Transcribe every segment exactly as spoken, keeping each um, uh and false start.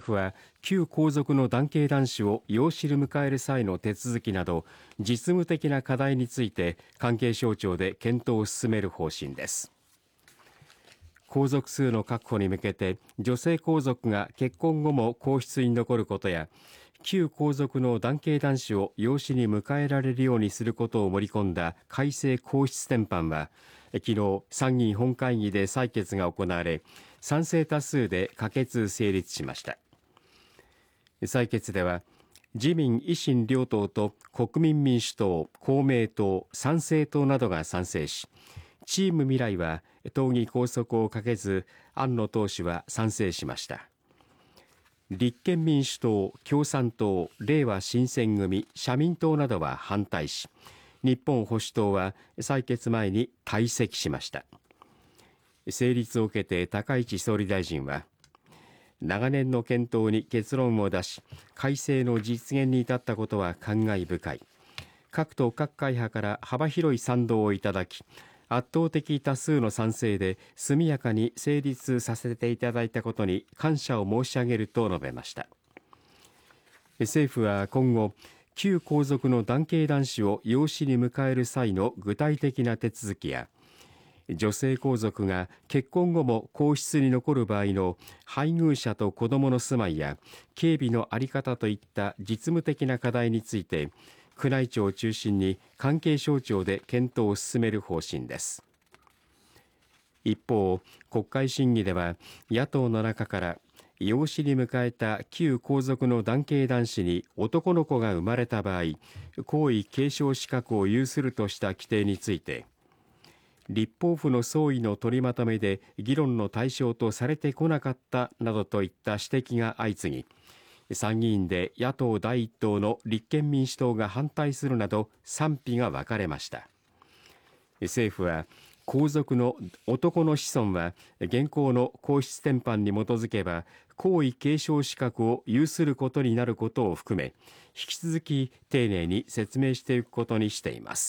府は旧皇族の男系男子を養子に迎える際の手続きなど実務的な課題について関係省庁で検討を進める方針です。皇族数の確保に向けて女性皇族が結婚後も皇室に残ることや旧皇族の男系男子を養子に迎えられるようにすることを盛り込んだ改正皇室典範は昨日参議院本会議で採決が行われ賛成多数で可決成立しました。採決では自民維新両党と国民民主党、公明党、参政党などが賛成し、チーム未来は党議拘束をかけず案の党首は賛成しました。立憲民主党、共産党、れいわ新選組、社民党などは反対し、日本保守党は採決前に退席しました。成立を受けて高市総理大臣は、長年の検討に結論を出し、改正の実現に至ったことは感慨深い。各党各会派から幅広い賛同をいただき、圧倒的多数の賛成で速やかに成立させていただいたことに感謝を申し上げると述べました。政府は今後、旧皇族の男系男子を養子に迎える際の具体的な手続きや、女性皇族が結婚後も皇室に残る場合の配偶者と子どもの住まいや警備の在り方といった実務的な課題について宮内庁を中心に関係省庁で検討を進める方針です。一方、国会審議では野党の中から養子に迎えた旧皇族の男系男子に男の子が生まれた場合、皇位継承資格を有するとした規定について、立法府の総意の取りまとめで議論の対象とされてこなかったなどといった指摘が相次ぎ、参議院で野党第一党の立憲民主党が反対するなど賛否が分かれました。政府は皇族の男の子孫は現行の皇室典範に基づけば皇位継承資格を有することになることを含め、引き続き丁寧に説明していくことにしています。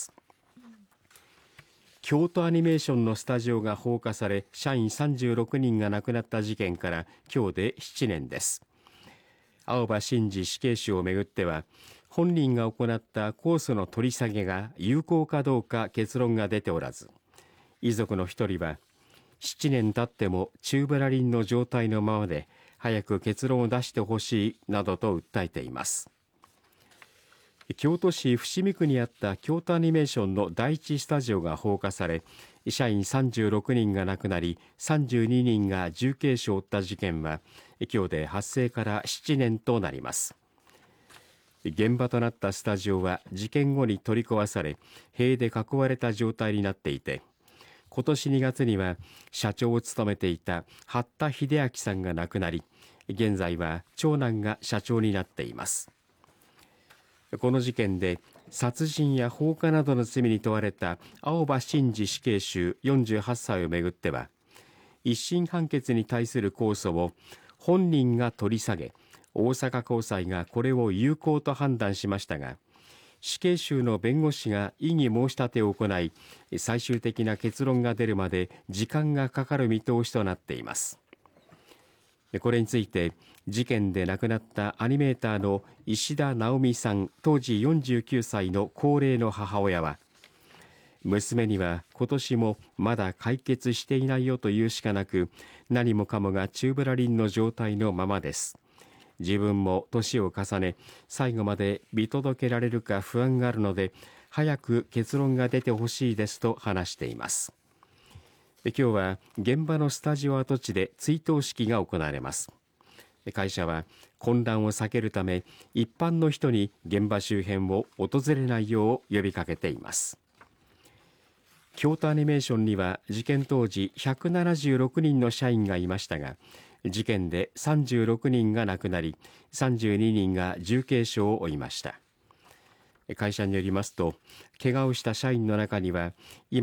京都アニメーションのスタジオが放火され社員さんじゅうろくにんが亡くなった事件から今日でななねんです。青葉真司死刑囚をめぐっては本人が行った控訴の取り下げが有効かどうか結論が出ておらず、遺族の一人はななねん経っても宙ぶらりんの状態のままで早く結論を出してほしいなどと訴えています。京都市伏見区にあった京都アニメーションの第一スタジオが放火され社員さんじゅうろくにんが亡くなりさんじゅうににんが重軽傷を負った事件は今日で発生からななねんとなります。現場となったスタジオは事件後に取り壊され塀で囲われた状態になっていて、今年にがつには社長を務めていた八田英明さんが亡くなり、現在は長男が社長になっています。この事件で殺人や放火などの罪に問われた青葉真司死刑囚よんじゅうはっさいをめぐっては、一審判決に対する控訴を本人が取り下げ、大阪高裁がこれを有効と判断しましたが、死刑囚の弁護士が異議申し立てを行い、最終的な結論が出るまで時間がかかる見通しとなっています。これについて事件で亡くなったアニメーターの石田直美さん当時よんじゅうきゅうさいの高齢の母親は、娘には今年もまだ解決していないよというしかなく、何もかもが宙ぶらりんの状態のままです。自分も年を重ね最後まで見届けられるか不安があるので早く結論が出てほしいですと話しています。今日は現場のスタジオ跡地で追悼式が行われます。会社は混乱を避けるため一般の人に現場周辺を訪れないよう呼びかけています。京都アニメーションには事件当時ひゃくななじゅうろくにんの社員がいましたが、事件でさんじゅうろくにんが亡くなりさんじゅうににんが重軽傷を負いました。会社によりますと怪我をした社員の中には今